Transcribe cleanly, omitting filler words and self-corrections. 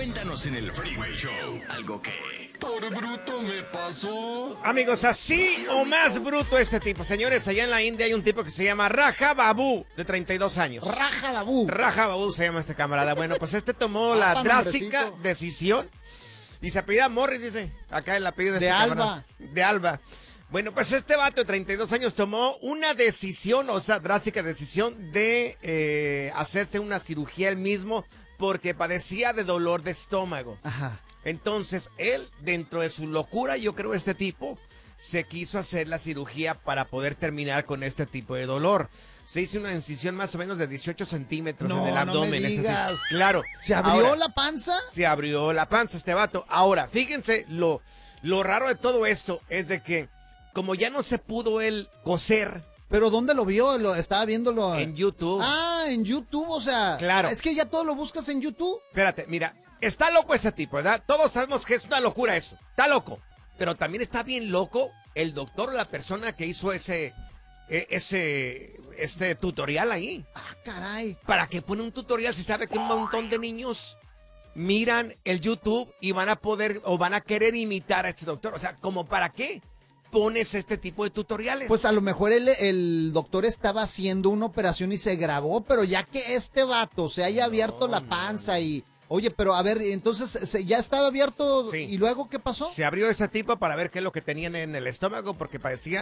Cuéntanos en el Freeway Show algo que por bruto me pasó. Amigos, así o más bruto este tipo. Señores, allá en la India hay un tipo que se llama Raja Babu, de 32 años. Raja Babu. Raja Babu se llama este camarada. Bueno, pues este tomó la drástica decisión y se apellida Morris, dice. Acá el apellido de Alba. camarada. De Alba. Bueno, pues este vato de 32 años tomó una decisión, o sea, drástica decisión de hacerse una cirugía él mismo porque padecía de dolor de estómago. Ajá. Entonces, él, dentro de su locura, yo creo este tipo, se quiso hacer la cirugía para poder terminar con este tipo de dolor. Se hizo una incisión más o menos de 18 centímetros en el abdomen. No me digas. Claro. ¿Se abrió la panza? Se abrió la panza este vato. Ahora, fíjense, lo raro de todo esto es de que, como ya no se pudo él coser. ¿Pero dónde lo vio? Estaba viéndolo en YouTube. Ah, en YouTube, o sea. Claro. Es que ya todo lo buscas en YouTube. Espérate, mira, está loco ese tipo, ¿verdad? Todos sabemos que es una locura eso. Está loco. Pero también está bien loco el doctor o la persona que hizo este tutorial ahí. Ah, caray. ¿Para qué pone un tutorial si sabe que un montón de niños miran el YouTube y van a poder o van a querer imitar a este doctor? O sea, ¿como para qué pones este tipo de tutoriales? Pues a lo mejor el doctor estaba haciendo una operación y se grabó, pero ya que este vato se haya abierto la panza y... Oye, pero a ver, entonces ya estaba abierto, sí. ¿Y luego qué pasó? Se abrió este tipo para ver qué es lo que tenían en el estómago porque parecía